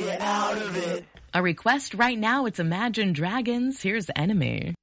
A request right now, it's Imagine Dragons. Here's Enemy.